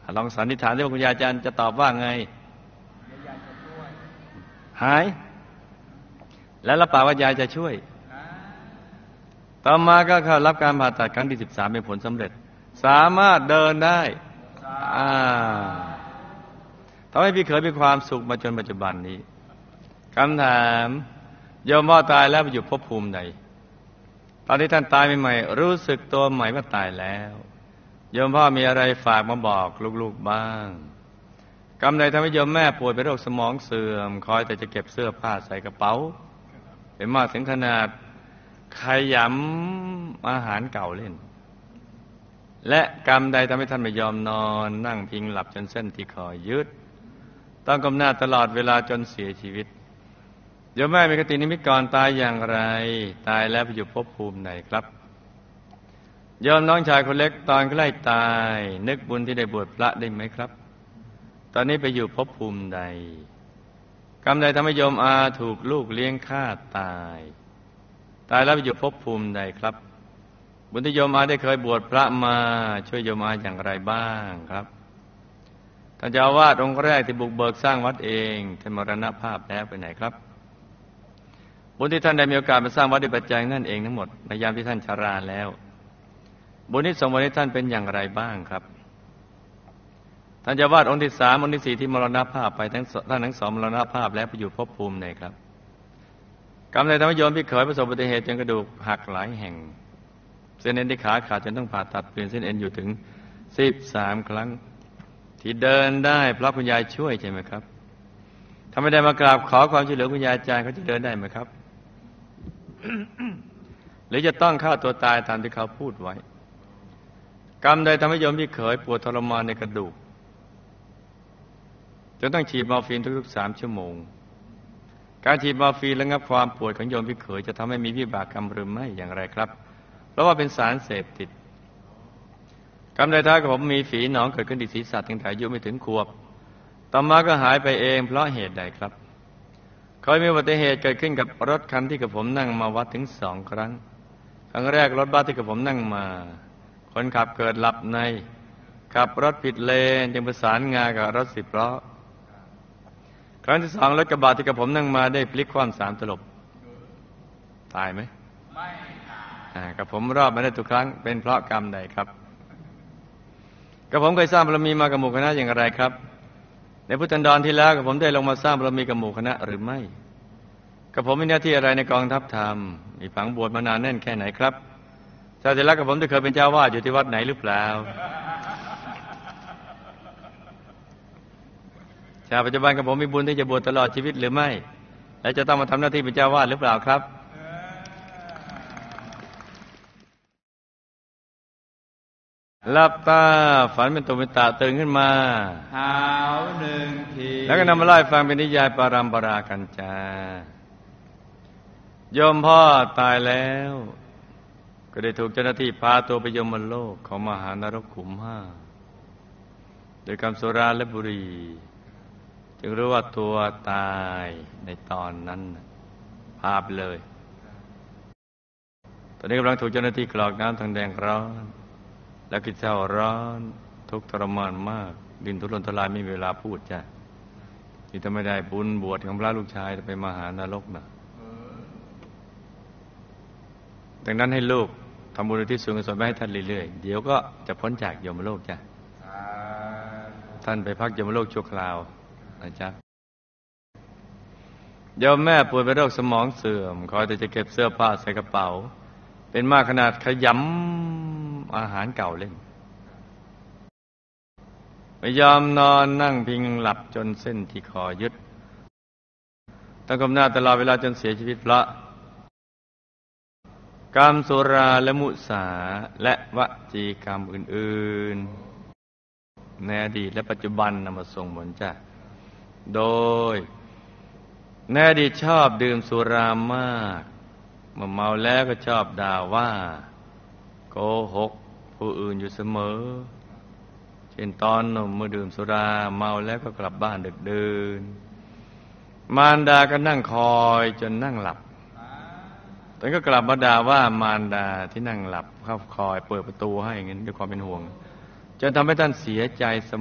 ลองสันนิษฐานที่ว่าคุณยายจันจะตอบว่าไงหายแล้วรับปากว่ายายจะช่วยต่อมาก็เข้ารับการผ่าตัดครั้งที่13เป็นผลสำเร็จสามารถเดินได้ทำให้พี่เขยมีความสุขมาจนปัจจุบันนี้คำถามโยมพ่อตายแล้วไปอยู่ภพภูมิใดตอนที่ท่านตายใหม่ๆรู้สึกตัวใหม่ว่าตายแล้วโยมพ่อมีอะไรฝากมาบอกลูกๆบ้างกรรมใดทำให้โยมแม่ป่วยเป็นโรคสมองเสื่อมคอยแต่จะเก็บเสื้อผ้าใส่กระเป๋าเป็นมากถึงขนาดขยำอาหารเก่าเล่นและกรรมใดทำให้ท่านไม่ยอมนอนนั่งพิงหลับจนเส้นที่คอยืดต้องก้มหน้าตลอดเวลาจนเสียชีวิตโยมแม่มีคตินิมิตก่อนตายอย่างไรตายแล้วไปอยู่ภพภูมิไหนครับโยมน้องชายคนเล็กตอนใกล้ตายนึกบุญที่ได้บวชพระได้ไหมครับตอนนี้ไปอยู่ภพภูมิใดกรรมใดทำให้โยมอาถูกลูกเลี้ยงฆ่าตายแล้วไปอยู่ภพภูมิใดครับบุญที่โยมอาได้เคยบวชพระมาช่วยโยมอาอย่างไรบ้างครับท่านเจ้าอาวาสองค์แรกที่บุกเบิกสร้างวัดเองท่านมรณภาพแล้วไปไหนครับบุญที่ท่านได้มีโอกาสมาสร้างวัดด้วยปัจจัยนั่นเองทั้งหมดในยามที่ท่านชราแล้วบุญที่ส่งผลให้ท่านเป็นอย่างไรบ้างครับท่านเจ้าอาวาสองค์ที่3องค์ที่4ที่มรณภาพไปท่านทั้งสองมรณภาพแล้วไปอยู่ภพภูมิไหนครับกรรมใดทำให้โยมพี่เขยประสบอุบัติเหตุจนกระดูกหักหลายแห่งเส้นเอ็นที่ขาขาดจนต้องผ่าตัดเปลี่ยนเส้นเอ็นอยู่ถึง13 ครั้งที่เดินได้เพราะคุณยายช่วยใช่ไหมครับถ้าไม่ได้มากราบขอความช่วยเหลือคุณยายอาจารย์เขาจะเดินได้ไหมครับ หรือจะต้องฆ่าตัวตายตามที่เขาพูดไว้กรรมใดทำให้โยมพี่เขยปวดทรมานในกระดูกจนต้องฉีดมอร์ฟีนทุกๆ3 ชั่วโมงการฉีดมอร์ฟีนระงับความปวดของโยมพี่เขยจะทำให้มีวิบากกรรมหรือไม่อย่างไรครับเพราะว่าเป็นสารเสพติดกรรมใดท้ายกับผมมีฝีหนองเกิดขึ้นที่ศีรษะตั้งแต่อายุไม่ถึงขวบต่อมาก็หายไปเองเพราะเหตุใดครับเคยมีอุบัติเหตุเกิดขึ้นกับรถคันที่กับผมนั่งมาวัดถึง2 ครั้งครั้งแรกรถบัสที่กับผมนั่งมาคนขับเกิดหลับในขับรถผิดเลนจึงประสานงากับรถ10 ล้อครั้งที่2รถกระบะที่กับผมนั่งมาได้พลิกคว่ำ3 ตลบตายไหมไม่ตายกับผมรอดมาได้ทุกครั้งเป็นเพราะกรรมใดครับกับผมเคยสร้างบารมีมากับหมู่คณะอย่างไรครับในพุทธันดรที่แล้วกับผมได้ลงมาสร้างบารมีกับหมู่คณะหรือไม่กับผมมีหน้าที่อะไรในกองทัพธรรมมีฝังบวชมานานแน่นแค่ไหนครับชาติแล้วกับผมได้เคยเป็นเจ้าวาดอยู่ที่วัดไหนหรือเปล่าชาติปัจจุบันกับผมมีบุญที่จะบวชตลอดชีวิตหรือไม่และจะต้องมาทำหน้าที่เป็นเจ้าวาดหรือเปล่าครับหลับตาฝันเป็นตุเป็นตะตื่นขึ้นมาหาว1 ทีแล้วก็นำมาไล่ฟังเป็นนิยายปารัมปรากันจาโยมพ่อตายแล้วก็ได้ถูกเจ้าหน้าที่พาตัวไปยมโลกของมหานรกขุม5โดยกรรมสุราและบุหรี่จึงรู้ว่าตัวตายในตอนนั้นพาไปเลยตอนนี้กำลังถูกเจ้าหน้าที่กรอกน้ำทางแดงร้อนและกิจเศร้าร้อนทุกข์ทรมานมากดินทุรนทุรายไม่มีเวลาพูดจ้ะที่ถ้าไม่ได้บุญบวชของพระลูกชายจะไปมหานรกนะดังนั้นให้ลูกทำบุญที่สูงส่วนไปให้ท่านเรื่อยๆเดี๋ยวก็จะพ้นจากยมโลกจ้ะท่านไปพักยมโลกชั่วคราวนะจ๊ะโยมแม่ป่วยเป็นโรคสมองเสื่อมคอยแต่จะเก็บเสื้อผ้าใส่กระเป๋าเป็นมากขนาดขยำอาหารเก่าเล่นไม่ยอมนอนนั่งพิงหลับจนเส้นที่คอยึดต้องก้มหน้าตลอดเวลาจนเสียชีวิตเพราะกรรมสุราและมุสาและวจีกรรมอื่นๆในอดีตและปัจจุบันนำมาส่งผลจ้ะโดยในอดีตชอบดื่มสุรามากเมื่อเมาแล้วก็ชอบด่าว่าโกหกผู้อื่นอยู่เสมอเช่นตอนหนุ่มเมื่อดื่มสุราเมาแล้วก็กลับบ้านดึกดื่นมารดาก็นั่งคอยจนนั่งหลับตอนก็กลับมาด่าว่ามารดาที่นั่งหลับเข้าคอยเปิดประตูให้อย่างนี้ด้วยความเป็นห่วงจนทำให้ท่านเสียใจเส